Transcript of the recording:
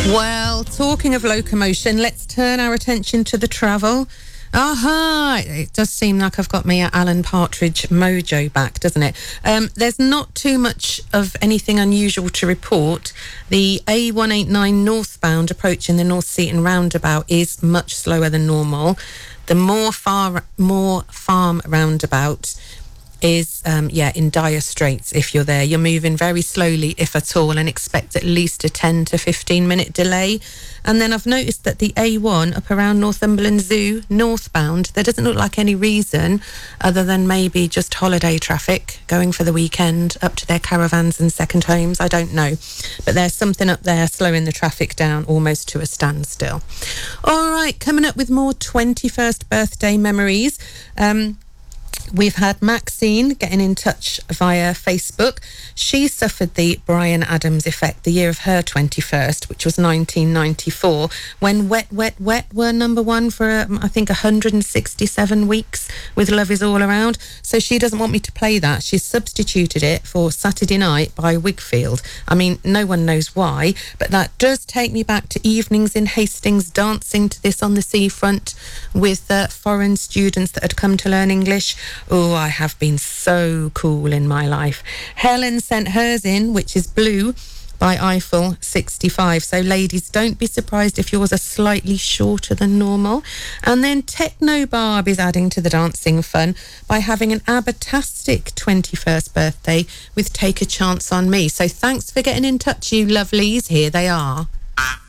Well, talking of locomotion, let's turn our attention to the travel. Aha! It does seem like I've got my Alan Partridge mojo back, doesn't it? There's not too much of anything unusual to report. The A189 northbound approaching the North Seaton roundabout is much slower than normal. The Moor Farm roundabout is, in dire straits if you're there. You're moving very slowly, if at all, and expect at least a 10 to 15 minute delay. And then I've noticed that the A1 up around Northumberland Zoo, northbound, there doesn't look like any reason other than maybe just holiday traffic going for the weekend up to their caravans and second homes. I don't know. But there's something up there slowing the traffic down almost to a standstill. All right, coming up with more 21st birthday memories. We've had Maxine getting in touch via Facebook. She suffered the Bryan Adams effect the year of her 21st, which was 1994, when Wet, Wet, Wet were number one for, I think, 167 weeks with Love Is All Around. So she doesn't want me to play that. She's substituted it for Saturday Night by Wigfield. I mean, no one knows why, but that does take me back to evenings in Hastings dancing to this on the seafront with foreign students that had come to learn English. Oh, I have been so cool in my life. Helen sent hers in, which is Blue by Eiffel 65. So ladies, don't be surprised if yours are slightly shorter than normal. And then Techno Barb is adding to the dancing fun by having an ABBA-tastic 21st birthday with Take a Chance on Me. So thanks for getting in touch, you lovelies. Here they are.